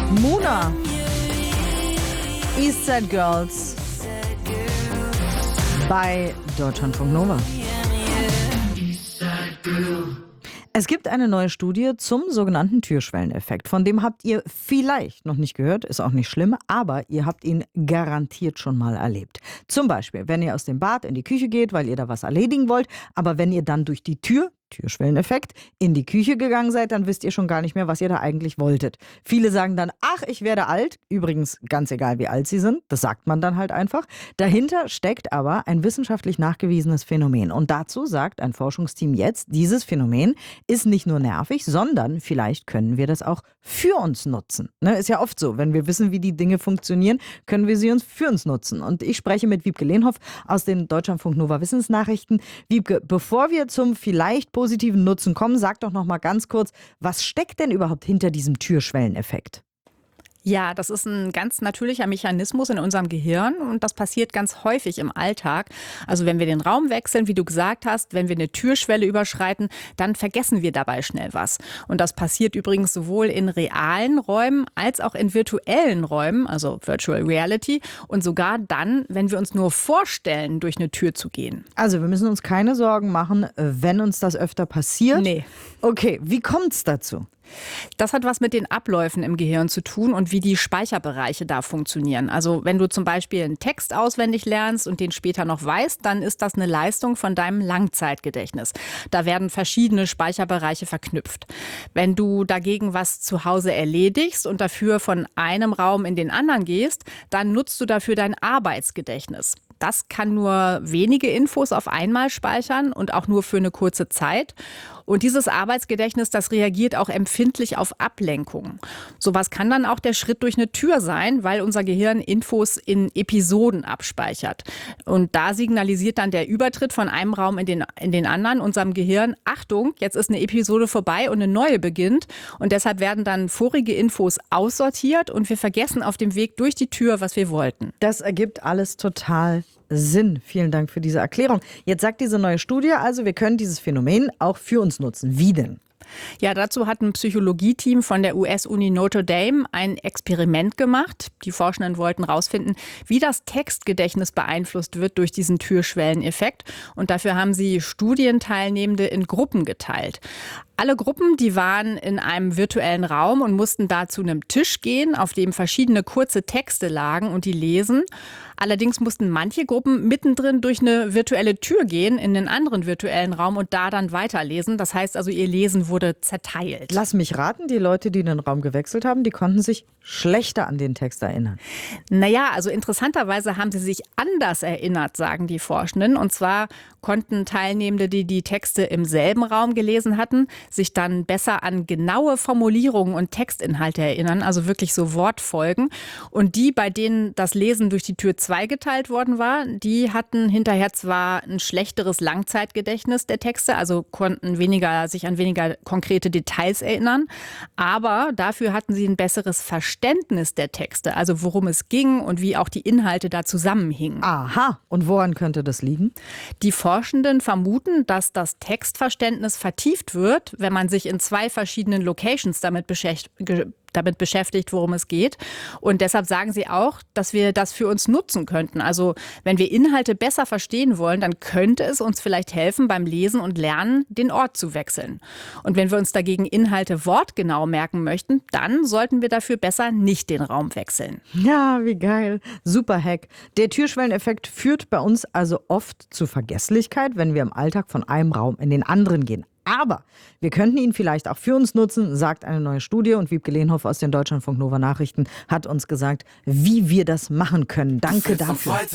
Mona, Eastside Girls bei Deutschlandfunk Nova. Es gibt eine neue Studie zum sogenannten Türschwelleneffekt. Von dem habt ihr vielleicht noch nicht gehört, ist auch nicht schlimm, aber ihr habt ihn garantiert schon mal erlebt. Zum Beispiel, wenn ihr aus dem Bad in die Küche geht, weil ihr da was erledigen wollt, aber wenn ihr dann durch die Türschwelleneffekt, in die Küche gegangen seid, dann wisst ihr schon gar nicht mehr, was ihr da eigentlich wolltet. Viele sagen dann, ach, ich werde alt. Übrigens, ganz egal, wie alt sie sind. Das sagt man dann halt einfach. Dahinter steckt aber ein wissenschaftlich nachgewiesenes Phänomen. Und dazu sagt ein Forschungsteam jetzt, dieses Phänomen ist nicht nur nervig, sondern vielleicht können wir das auch für uns nutzen. Ne, ist ja oft so, wenn wir wissen, wie die Dinge funktionieren, können wir sie uns für uns nutzen. Und ich spreche mit Wiebke Lehnhoff aus den Deutschlandfunk Nova Wissensnachrichten. Wiebke, bevor wir zum vielleicht positiven Nutzen kommen, sag doch noch mal ganz kurz, was steckt denn überhaupt hinter diesem Türschwelleneffekt? Ja, das ist ein ganz natürlicher Mechanismus in unserem Gehirn und das passiert ganz häufig im Alltag. Also wenn wir den Raum wechseln, wie du gesagt hast, wenn wir eine Türschwelle überschreiten, dann vergessen wir dabei schnell was. Und das passiert übrigens sowohl in realen Räumen als auch in virtuellen Räumen, also Virtual Reality, und sogar dann, wenn wir uns nur vorstellen, durch eine Tür zu gehen. Also wir müssen uns keine Sorgen machen, wenn uns das öfter passiert. Nee. Okay, wie kommt's dazu? Das hat was mit den Abläufen im Gehirn zu tun und wie die Speicherbereiche da funktionieren. Also wenn du zum Beispiel einen Text auswendig lernst und den später noch weißt, dann ist das eine Leistung von deinem Langzeitgedächtnis. Da werden verschiedene Speicherbereiche verknüpft. Wenn du dagegen was zu Hause erledigst und dafür von einem Raum in den anderen gehst, dann nutzt du dafür dein Arbeitsgedächtnis. Das kann nur wenige Infos auf einmal speichern und auch nur für eine kurze Zeit. Und dieses Arbeitsgedächtnis, das reagiert auch empfindlich auf Ablenkungen. Sowas kann dann auch der Schritt durch eine Tür sein, weil unser Gehirn Infos in Episoden abspeichert. Und da signalisiert dann der Übertritt von einem Raum in den anderen unserem Gehirn, Achtung, jetzt ist eine Episode vorbei und eine neue beginnt. Und deshalb werden dann vorige Infos aussortiert und wir vergessen auf dem Weg durch die Tür, was wir wollten. Das ergibt alles total Sinn. Vielen Dank für diese Erklärung. Jetzt sagt diese neue Studie also, wir können dieses Phänomen auch für uns nutzen. Wie denn? Ja, dazu hat ein Psychologieteam von der US-Uni Notre Dame ein Experiment gemacht. Die Forschenden wollten herausfinden, wie das Textgedächtnis beeinflusst wird durch diesen Türschwelleneffekt. Und dafür haben sie Studienteilnehmende in Gruppen geteilt. Alle Gruppen, die waren in einem virtuellen Raum und mussten da zu einem Tisch gehen, auf dem verschiedene kurze Texte lagen und die lesen. Allerdings mussten manche Gruppen mittendrin durch eine virtuelle Tür gehen in einen anderen virtuellen Raum und da dann weiterlesen. Das heißt also, ihr Lesen wurde zerteilt. Lass mich raten, die Leute, die den Raum gewechselt haben, die konnten sich schlechter an den Text erinnern. Naja, also interessanterweise haben sie sich anders erinnert, sagen die Forschenden. Und zwar konnten Teilnehmende, die die Texte im selben Raum gelesen hatten, sich dann besser an genaue Formulierungen und Textinhalte erinnern, also wirklich so Wortfolgen. Und die, bei denen das Lesen durch die Tür zweigeteilt worden war, die hatten hinterher zwar ein schlechteres Langzeitgedächtnis der Texte, also konnten sich an weniger konkrete Details erinnern, aber dafür hatten sie ein besseres Verständnis der Texte, also worum es ging und wie auch die Inhalte da zusammenhingen. Aha, und woran könnte das liegen? Die Forschenden vermuten, dass das Textverständnis vertieft wird, wenn man sich in zwei verschiedenen Locations damit beschäftigt, worum es geht. Und deshalb sagen sie auch, dass wir das für uns nutzen könnten. Also wenn wir Inhalte besser verstehen wollen, dann könnte es uns vielleicht helfen, beim Lesen und Lernen den Ort zu wechseln. Und wenn wir uns dagegen Inhalte wortgenau merken möchten, dann sollten wir dafür besser nicht den Raum wechseln. Ja, wie geil. Super Hack. Der Türschwelleneffekt führt bei uns also oft zu Vergesslichkeit, wenn wir im Alltag von einem Raum in den anderen gehen. Aber wir könnten ihn vielleicht auch für uns nutzen, sagt eine neue Studie. Und Wiebke Lehnhoff aus den Deutschlandfunk Nova Nachrichten hat uns gesagt, wie wir das machen können. Danke dafür.